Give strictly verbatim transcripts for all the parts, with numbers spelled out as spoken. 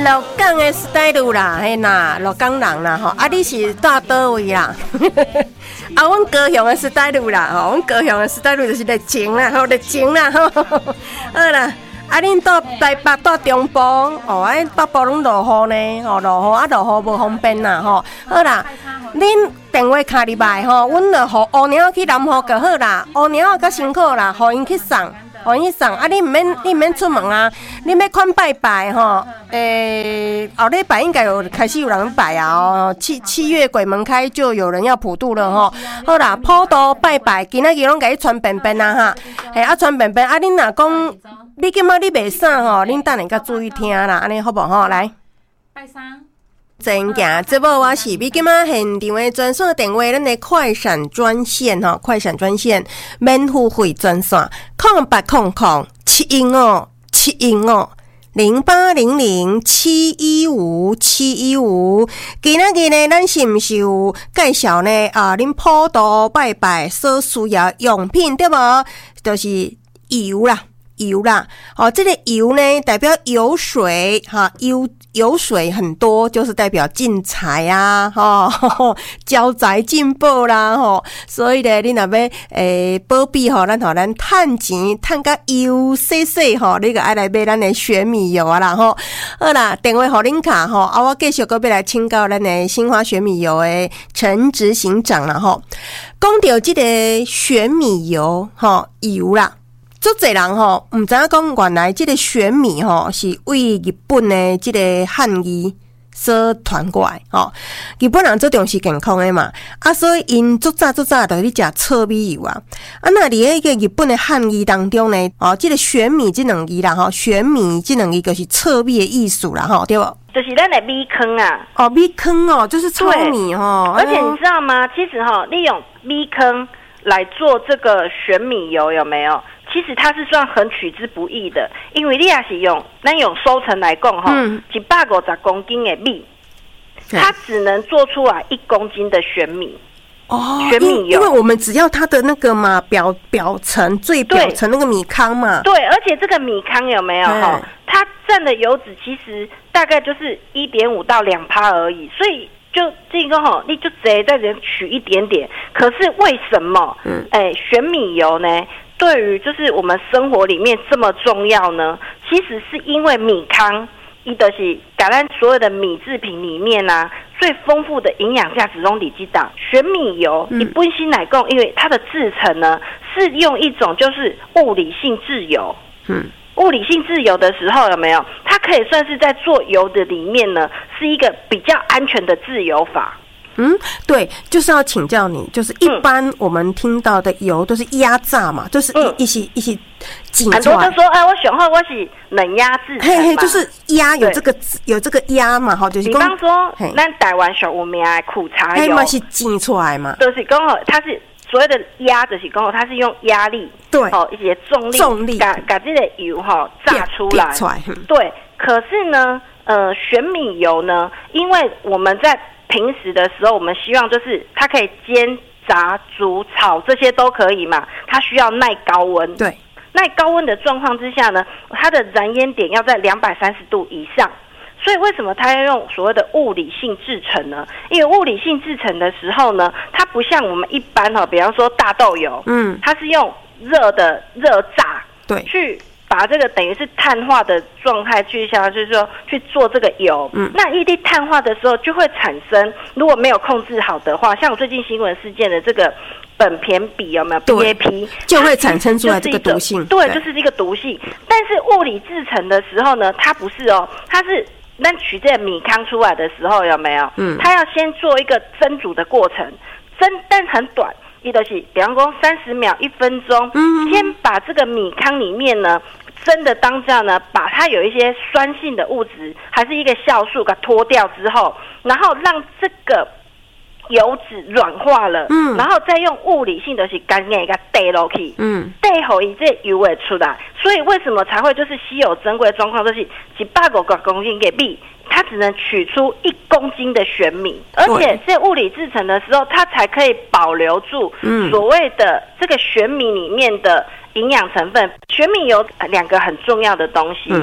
鹿港的 style 啦，嘿呐，鹿港人啦吼，啊你是住倒位啦？啊，阮高雄的 style 啦，吼，阮高雄的 style 就是热情啦，吼，热情啦，吼，好啦。啊，恁到台北到中部，哦，啊，北部拢落雨呢，吼，落雨啊，落雨无方便啦，吼。好啦，恁电话卡入来吼，阮就互乌娘去南湖就好啦，乌娘较辛苦啦，互因去送，互因去送。啊，你毋免，你毋免出门啊，你要款拜拜吼，诶、欸，后礼拜应该有开始有人拜啊，哦，七七月鬼门开就有人要普渡了吼。好啦，普渡拜拜，今仔日拢甲你传便便啊哈，嘿，啊传便便，啊，恁若讲。你今仔你袂啥吼，恁等下较注意听啦，安尼好无吼？来， 拜三。 真假？这部我是你今仔现场的专线电话，咱的快闪专线吼，快闪专线免付费专线，空八空空七一五七一五零八零零七一五七一五。今仔日呢，咱是毋是有介绍呢？啊，恁普渡拜拜所需要用品对无？就是油啦。油啦，哦，这个油呢代表油水哈，油油水很多，就是代表进财啊，哈、哦，招财进宝啦，吼、哦，所以呢，你若要诶保庇吼，咱吼咱趁钱趁甲油洗洗吼，你个爱来买咱的玄米油啊啦，吼，好啦，电话互恁卡吼，啊，我继续搁要来请教咱的新华玄米油的陈执行长啦，吼，讲到这个玄米油吼油啦。足侪人吼，毋知影讲原来即个玄米吼是为日本的即个汉语所传过来吼。日本人做重视健康的嘛，啊，所以因足早足早就去食糙米油啊。啊，那伫迄个日本的汉语当中呢，哦，即、这个玄米即两字啦，吼，玄米即两字就是糙米的意思啦，吼，对无？ 就是咱的米糠啊。 哦，米糠哦，就是糙米哦。 而且你知道吗？其实哈，利用米糠来做这个玄米油，有没有？其实它是算很取之不易的，因为你也是用，咱用收成来讲哈，一百五十公斤的米，它只能做出来一公斤的玄米。 哦， 玄米油， 因为我们只要它的那个嘛表表层最表层那个米糠嘛， 对，而且这个米糠有没有哈？它占的油脂其实大概就是一点五到两趴而已，所以。就这个哈，你就直接在这取一点点。可是为什么？嗯，哎，玄米油呢？对于就是我们生活里面这么重要呢？其实是因为米糠，伊就是把咱所有的米制品里面啊，最丰富的营养价值中里基档。玄米油，你本身来讲，因为它的制成呢，是用一种就是物理性制油。嗯。物理性制油的时候有没有？它可以算是在做油的里面呢，是一个比较安全的制油法。 嗯，对，就是要请教你，就是一般我们听到的油都是压榨嘛，就是一、嗯、一起一起挤出来。 很多就说，哎，我想好我是冷压制成嘛， 嘿嘿，就是压有这个有这个压嘛，哈，就是比方说，咱台湾上有名的苦茶油， 嘛是挤出来嘛， 就是刚好它是。所谓的压就是讲，它是用压力， 对， 哦，一些重力， 重力， 把把这个油哈榨出来， 出来对。可是呢，呃，玄米油呢，因为我们在平时的时候，我们希望就是它可以煎、炸、煮、炒这些都可以嘛，它需要耐高温， 对， 耐高温的状况之下呢，它的燃烟点要在两百三十度以上。所以为什么它要用所谓的物理性制成呢？因为物理性制成的时候呢，它不像我们一般哈，比方说大豆油，嗯，它是用热的热榨，对，去把这个等于是碳化的状态去下，就是说去做这个油，嗯，那一滴碳化的时候就会产生，如果没有控制好的话，像我最近新闻事件的这个苯醛比有没有 B A P 就会产生出来这个毒性， 对，就是这个毒性。但是物理制成的时候呢，它不是哦，它是。那取这个米糠出来的时候有没有？嗯，它要先做一个蒸煮的过程，蒸但很短，一的是比方说三十秒、一分钟，嗯，先把这个米糠里面呢蒸的当下呢，把它有一些酸性的物质，还是一个酵素给它脱掉之后，然后让这个油脂软化了，嗯，然后再用物理性的是干给它带落去，嗯，带好以这油会出来，所以为什么才会就是稀有珍贵的状况，就是一百五十公斤给米，它只能取出一公斤的玄米，而且在物理制成的时候，它才可以保留住所谓的这个玄米里面的营养成分。玄米有两个很重要的东西，嗯，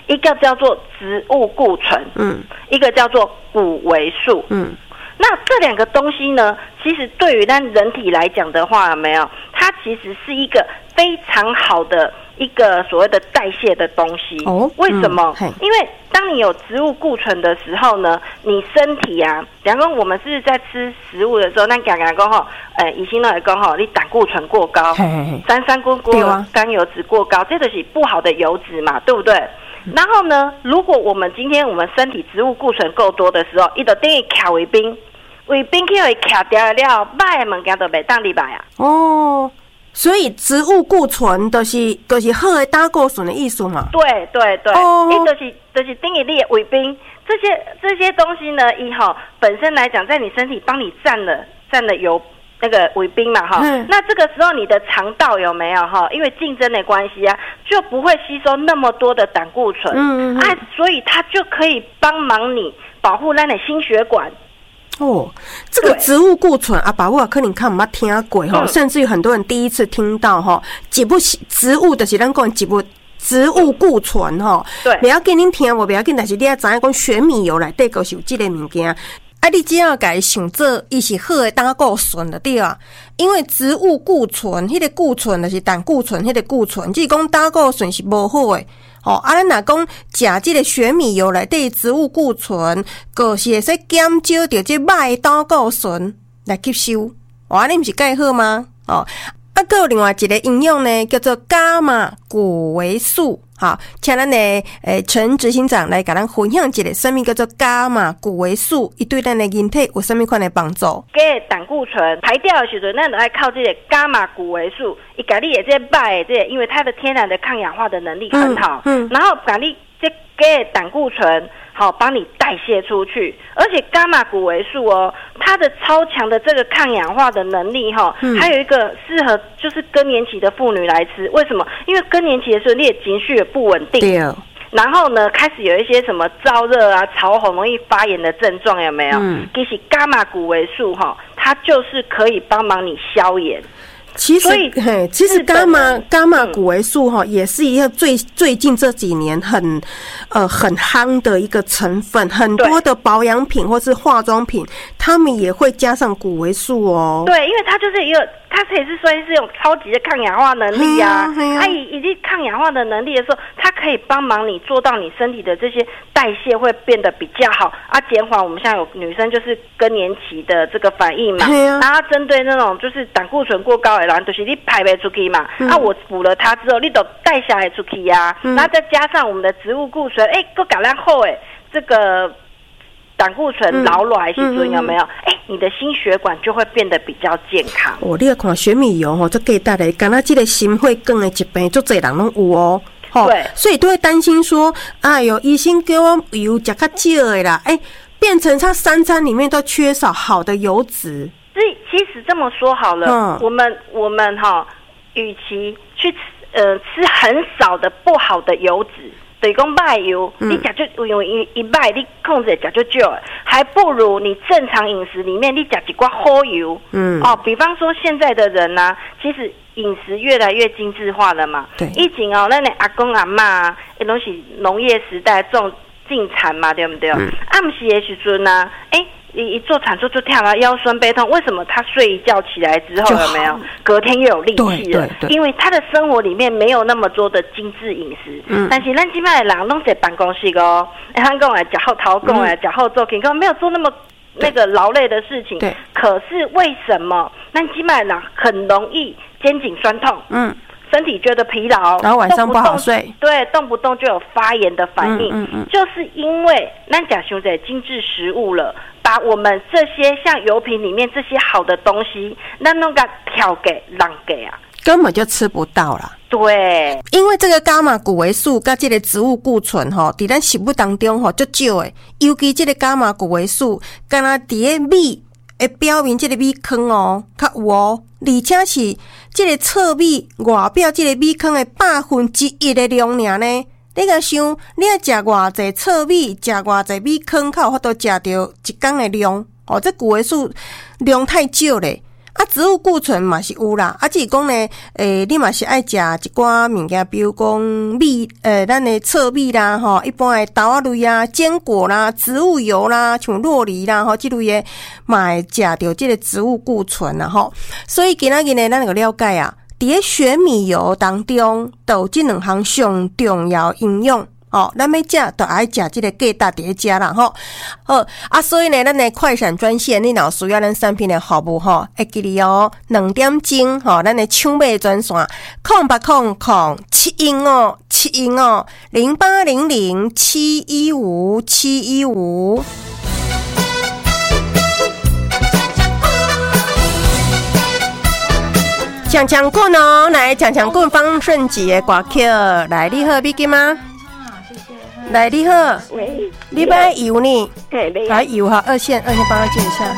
一个叫做植物固醇，嗯，一个叫做谷维素，嗯。那这两个东西呢，其实对于咱人体来讲的话，有没有？它其实是一个非常好的一个所谓的代谢的东西。哦，为什么？嗯、因为当你有植物固醇的时候呢，你身体啊，比方说我们是在吃食物的时候，那讲讲讲吼，呃，以前来讲吼，你胆固醇过高，三三过过甘油脂过高，这就是不好的油脂嘛，对不对？然后呢，如果我们今天我们身体植物固醇够多的时候，它就等于卡胃冰，胃冰去会卡掉了，歹的物件就袂当入来啊。 哦，所以植物固醇就是就是好的胆固醇的意思嘛。 对对对，哦，它就是就是等于你的胃冰，这些这些东西呢，以后本身来讲，在你身体帮你占了占了油。那个胃冰嘛哈，嗯、那这个时候你的肠道有没有哈？因为竞争的关系啊，就不会吸收那么多的胆固醇，嗯嗯啊，所以它就可以帮忙你保护咱的心血管。 哦，这个植物固醇啊，把我可能看没听过哈，嗯、甚至于很多人第一次听到哈，几部植物的是咱讲几部。植物固醇哈，对，不要紧恁听无，不要紧，但是你要知影讲玄米油内底就是有这个物件。啊，你只要家想做，伊是好的胆固醇就对啊。因为植物固醇，迄、那个固醇就是胆固醇，迄、那个固醇，即是讲胆固醇是无好的。哦，啊，咱若讲食即个玄米油内底植物固醇，就是会使减少着即歹的胆固醇来吸收。哦，啊，你毋是介好吗？哦，啊，还有另外一个应用呢，叫做伽马谷维素。好，请咱的诶陈执行长来甲咱分享一个什么叫做伽马谷维素，伊对咱的人体有什么款的帮助？ 给胆固醇排掉的时阵，咱就爱靠这个伽马谷维素，伊甲你的这歹这个，因为它的天然的抗氧化的能力很好，嗯，嗯然后甲你这给胆固醇。好，帮你代谢出去，而且伽马谷维素哦，它的超强的这个抗氧化的能力哈，嗯、还有一个适合就是更年期的妇女来吃。为什么？因为更年期的时候，你的情绪也不稳定，对、哦。然后呢，开始有一些什么燥热啊、潮红、容易发炎的症状，有没有？嗯，其实伽马谷维素哈，它就是可以帮忙你消炎。 其实，嘿，其实伽马伽马谷维素哈，也是一个最最近这几年很呃很夯的一个成分，很多的保养品或是化妆品，他们也会加上谷维素哦。 对，因为它就是一个，它也是算是有超级的抗氧化能力啊。它以以及抗氧化的能力的时候，它可以帮忙你做到你身体的这些代谢会变得比较好啊，减缓我们像有女生就是更年期的这个反应嘛。啊、然后针对那种就是胆固醇过高的。然后就是你排不出去嘛，嗯、啊，我补了它之后，你都代谢出去呀、啊，嗯、然后再加上我们的植物固醇，哎、欸，够橄榄后哎，这个胆固醇老卵时阵有没有？哎、欸，你的心血管就会变得比较健康。 哦，你要看玄米油吼，这给带来，敢若这个心血管的疾病，足侪人拢有哦。对，所以都会担心说，哎呦，医生给我油吃较少的啦，哎、欸，变成他三餐里面都缺少好的油脂。 所以其实这么说好了，嗯、我们我们哈，与其去吃呃吃很少的不好的油脂，等于讲歹油，嗯、你吃就用一一摆，你控制吃就少，还不如你正常饮食里面你吃一寡好油。嗯，哦，比方说现在的人呢、啊，其实饮食越来越精致化了嘛。对，以前哦，那你阿公阿嬷，也都是农业时代种进产嘛，对不对？嗯，暗时的时阵呢，哎、欸。一一做产出就跳了腰酸背痛，为什么他睡一觉起来之后有没有隔天又有力气了？因为他的生活里面没有那么多的精致饮食。嗯，但是咱今麦的人拢在办公室哦，他跟我来讲后逃工来讲后做，根本没有做那么那个劳累的事情。对，可是为什么咱今麦的人很容易肩颈酸痛？嗯。身体觉得疲劳， 然后晚上不好睡， 对，动不动就有发炎的反应，嗯嗯嗯、就是因为咱讲熊仔精致食物了，把我们这些像油品里面这些好的东西，那弄个挑给让给啊， 根本就吃不到啦。 对， 因为这个伽马谷维素跟这个植物固醇吼，在咱食物当中吼足少诶，尤其这个伽马谷维素，敢若伫个米会表面这个米糠哦，较有哦。而且是这个糙米外表这个米糠的百分之一的量尔呢。你甲想，你要食偌济糙米，食偌济米糠，才有法度食到一天的量。哦，这谷维素量太少咧。 啊，植物固醇嘛是有啦，啊，只是讲呢，诶、欸，你嘛是爱食一寡物件，比如讲米，呃，咱的糙米啦，吼，一般的豆仔类啊、坚果啦、植物油啦，像酪梨啦，吼，这类的嘛会食到这个植物固醇啦，吼。所以今仔日呢，咱个了解啊，伫咧玄米油当中，都有这两项上重要营养。哦，咱要食都爱食这个价值伫咧食啦吼。好啊，所以呢，咱的快闪专线，你若需要咱产品的服务吼，会记哩哦，两点钟吼，咱的抢买专线空八空空七一五七一五零八零零七一五七一五。强强棍哦，来强强棍方顺吉的歌曲，来你好，美金吗？来，你好， 喂， 你要油呢？ 哎， 来油哈，二线，二线帮他接一下。